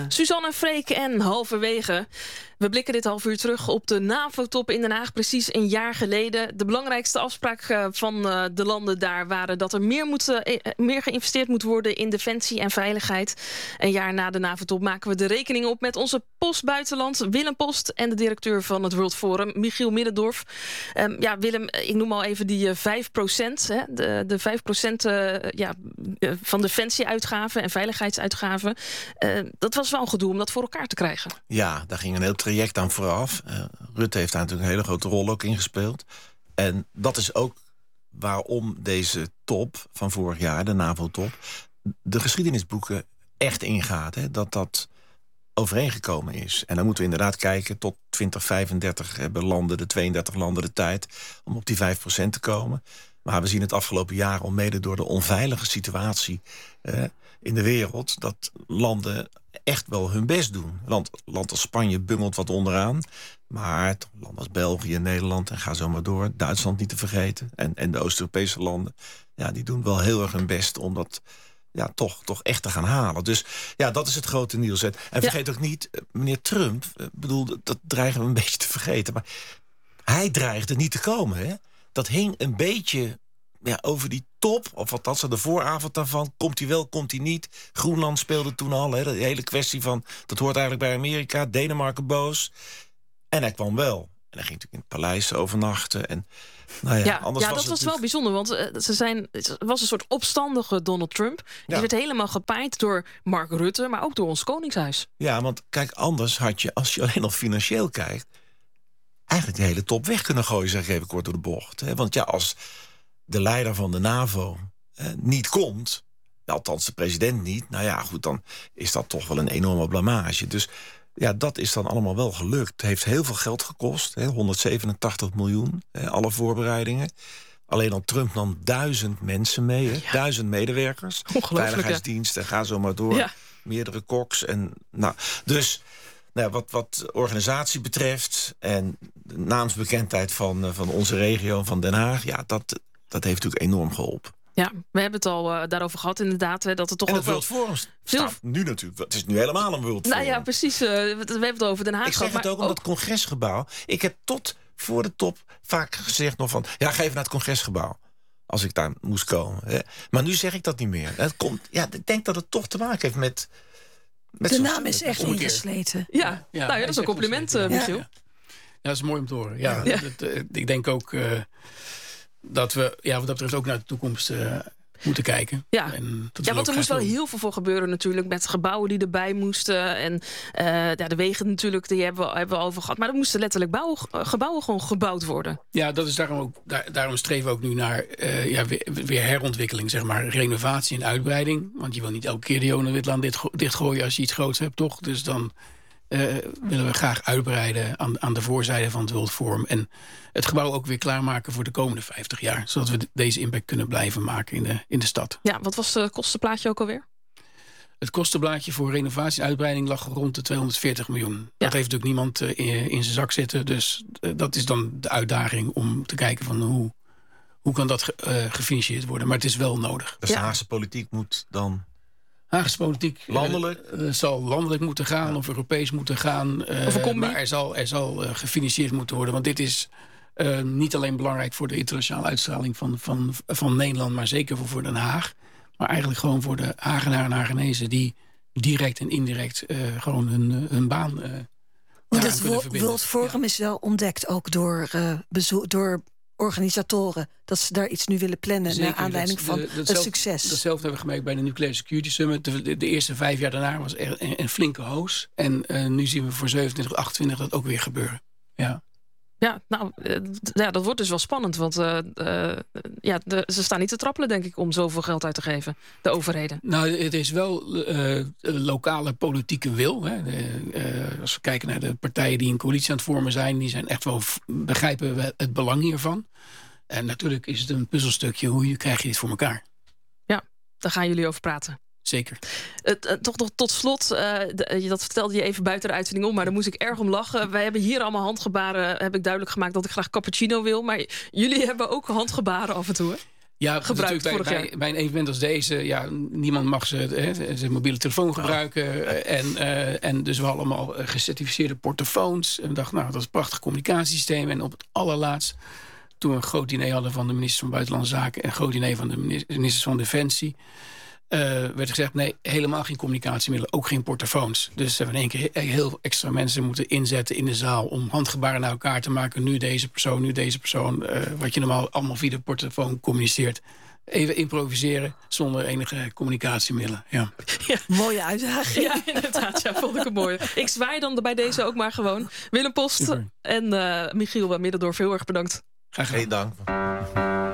Suzanne, Freek en halverwege. We blikken dit half uur terug op de NAVO-top in Den Haag. Precies een jaar geleden. De belangrijkste afspraak van de landen daar waren dat er meer geïnvesteerd moet worden in defensie en veiligheid. Een jaar na de NAVO-top maken we de rekening op met onze post buitenland, Willem Post, en de directeur van het World Forum, Michiel Middendorf. Willem, ik noem al even die 5%. De 5% van defensieuitgaven en veiligheidsuitgaven. Dat was wel een gedoe om dat voor elkaar te krijgen. Ja, daar ging een heel traject aan vooraf. Rutte heeft daar natuurlijk een hele grote rol ook in gespeeld. En dat is ook waarom deze top van vorig jaar, de NAVO-top, de geschiedenisboeken echt ingaat. Hè? Dat overeengekomen is. En dan moeten we inderdaad kijken, tot 2035 hebben de 32 landen de tijd om op die 5% te komen. Maar we zien het afgelopen jaar al mede door de onveilige situatie in de wereld, dat landen echt wel hun best doen. Land als Spanje bungelt wat onderaan. Maar landen als België, Nederland en ga zo maar door. Duitsland niet te vergeten. En de Oost-Europese landen, die doen wel heel erg hun best om dat toch echt te gaan halen. Dus dat is het grote nieuws. En vergeet ook niet, meneer Trump, dat dreigen we een beetje te vergeten. Maar hij dreigde niet te komen. Hè? Dat hing een beetje over die top, of althans de vooravond daarvan. Komt hij wel, komt hij niet? Groenland speelde toen al. Hè? De hele kwestie van, dat hoort eigenlijk bij Amerika. Denemarken boos. En hij kwam wel. En hij ging natuurlijk in het paleis overnachten. En, dat was wel bijzonder. Want het was een soort opstandige Donald Trump. Die werd helemaal gepaaid door Mark Rutte, maar ook door ons Koningshuis. Ja, want kijk, anders had je, als je alleen nog financieel kijkt, eigenlijk de hele top weg kunnen gooien, zeg ik even kort door de bocht. Hè? Want als de leider van de NAVO niet komt, althans de president niet, dan is dat toch wel een enorme blamage. Dus dat is dan allemaal wel gelukt. Het heeft heel veel geld gekost, 187 miljoen, alle voorbereidingen. Alleen al Trump nam 1000 mensen mee, 1000 medewerkers. Veiligheidsdiensten, ga zo maar door. Ja. Meerdere koks. Dus wat organisatie betreft en de naamsbekendheid van onze regio, van Den Haag, dat heeft natuurlijk enorm geholpen. Ja, we hebben het al daarover gehad inderdaad. Dat het toch en het World Forum staat nu natuurlijk. Het is nu helemaal een World Forum. Nou ja, precies. We hebben het over Den Haag. Ik zeg het ook om dat congresgebouw. Ik heb tot voor de top vaak gezegd nog van, ga even naar het congresgebouw. Als ik daar moest komen. Hè. Maar nu zeg ik dat niet meer. Het komt, ik denk dat het toch te maken heeft met de naam is echt ingesleten. Ja, dat is een compliment, Michiel. Ja, dat is mooi om te horen. Ja. Ik denk ook dat we wat dat betreft ook naar de toekomst moeten kijken. Ja, want er moest wel heel veel voor gebeuren natuurlijk, met gebouwen die erbij moesten. En de wegen natuurlijk, die hebben we over gehad. Maar er moesten letterlijk gebouwen gewoon gebouwd worden. Ja, dat is daarom streven we ook nu naar weer herontwikkeling, zeg maar. Renovatie en uitbreiding. Want je wil niet elke keer de Johan de Witlaan dichtgooien als je iets groots hebt, toch? Dus dan willen we graag uitbreiden aan de voorzijde van het World Forum. En het gebouw ook weer klaarmaken voor de komende 50 jaar. Zodat we deze impact kunnen blijven maken in de stad. Ja, wat was het kostenplaatje ook alweer? Het kostenplaatje voor renovatie en uitbreiding lag rond de 240 miljoen. Ja. Dat heeft natuurlijk niemand in zijn zak zitten. Dus dat is dan de uitdaging om te kijken van hoe kan dat gefinancierd worden. Maar het is wel nodig. Dus de Haagse politiek moet dan Haagse politiek landelijk zal landelijk moeten gaan of Europees moeten gaan. Maar er zal gefinancierd moeten worden. Want dit is niet alleen belangrijk voor de internationale uitstraling van Nederland, maar zeker voor Den Haag. Maar eigenlijk gewoon voor de Hagenaren en Hagenezen die direct en indirect gewoon hun baan Want het World Forum is wel ontdekt ook door organisatoren, dat ze daar iets nu willen plannen. Zeker, naar aanleiding van het succes. Datzelfde hebben we gemerkt bij de Nuclear Security Summit. De eerste 5 jaar daarna was er een flinke hoos. En nu zien we voor 27, 28 dat ook weer gebeuren. Dat wordt dus wel spannend. Want ze staan niet te trappelen, denk ik, om zoveel geld uit te geven. De overheden. Nou, het is wel lokale politieke wil. Hè. Als we kijken naar de partijen die een coalitie aan het vormen zijn, die zijn echt wel begrijpen we het belang hiervan. En natuurlijk is het een puzzelstukje. Hoe krijg je dit voor elkaar? Ja, daar gaan jullie over praten. Zeker. Toch nog tot slot, dat vertelde je even buiten de uitzending om, maar daar moest ik erg om lachen. Wij hebben hier allemaal handgebaren, heb ik duidelijk gemaakt dat ik graag cappuccino wil. Maar jullie hebben ook handgebaren af en toe, hè? gebruikt vorig jaar. Bij een evenement als deze, niemand mag zijn mobiele telefoon gebruiken. En dus we hadden allemaal gecertificeerde portofoons. En we dachten, dat is een prachtig communicatiesysteem. En op het allerlaatst, toen we een groot diner hadden van de minister van Buitenlandse Zaken en een groot diner van de ministers van Defensie, werd gezegd, nee, helemaal geen communicatiemiddelen, ook geen portofoons. Dus hebben we in één keer heel extra mensen moeten inzetten in de zaal om handgebaren naar elkaar te maken. Nu deze persoon, wat je normaal allemaal via de portofoon communiceert. Even improviseren zonder enige communicatiemiddelen. Ja. Mooie uitdaging. Ja, inderdaad. Ja, vond ik het mooi. Ik zwaai dan bij deze ook maar gewoon. Willem Post en Michiel Middendorf, heel erg bedankt. Geen dank.